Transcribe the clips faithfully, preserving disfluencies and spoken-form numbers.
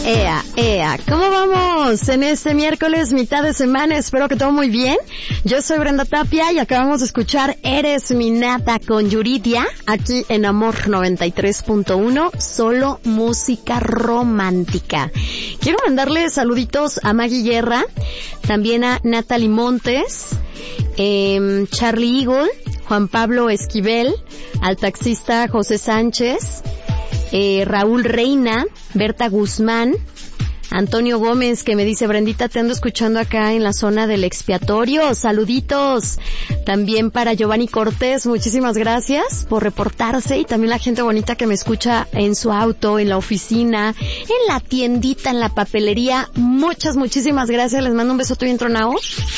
Ea, ea, ¿cómo vamos en este miércoles, mitad de semana? Espero que todo muy bien. Yo soy Brenda Tapia y acabamos de escuchar Eres mi nata con Yuridia, aquí en Amor noventa y tres punto uno, solo música romántica. Quiero mandarle saluditos a Maggie Guerra, también a Natalie Montes, eh, Charlie Eagle, Juan Pablo Esquivel, al taxista José Sánchez, eh, Raúl Reina, Berta Guzmán, Antonio Gómez, que me dice, Brendita, te ando escuchando acá en la zona del expiatorio. Saluditos. También para Giovanni Cortés, muchísimas gracias por reportarse. Y también la gente bonita que me escucha en su auto, en la oficina, en la tiendita, en la papelería. Muchas, muchísimas gracias. Les mando un besote bien tronado.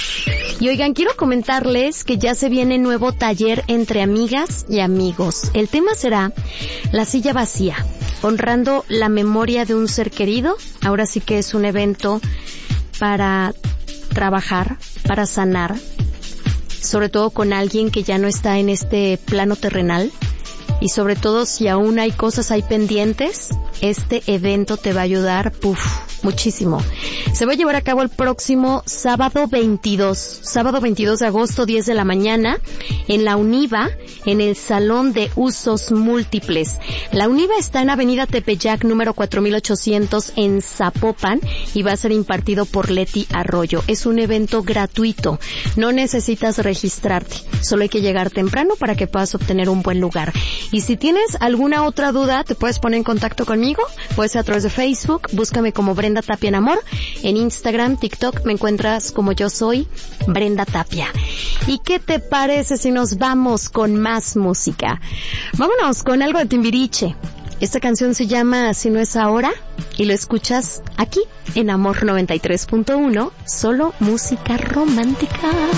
Y oigan, quiero comentarles que ya se viene nuevo taller entre amigas y amigos. El tema será la silla vacía, honrando la memoria de un ser querido. Ahora sí que es un evento para trabajar, para sanar, sobre todo con alguien que ya no está en este plano terrenal. Y sobre todo si aún hay cosas ahí pendientes, este evento te va a ayudar, puf, muchísimo. Se va a llevar a cabo el próximo sábado veintidós, sábado veintidós de agosto, diez de la mañana, en la UNIVA, en el Salón de Usos Múltiples. La UNIVA está en Avenida Tepeyac, número cuatro mil ochocientos, en Zapopan, y va a ser impartido por Leti Arroyo. Es un evento gratuito, no necesitas registrarte, solo hay que llegar temprano para que puedas obtener un buen lugar. Y si tienes alguna otra duda, te puedes poner en contacto conmigo, puede ser a través de Facebook, búscame como Brenda Tapia en Amor, en Instagram, TikTok, me encuentras como yo soy, Brenda Tapia. ¿Y qué te parece si nos vamos con más música? Vámonos con algo de Timbiriche. Esta canción se llama Si no es ahora, y lo escuchas aquí, en Amor noventa y tres punto uno, solo música romántica.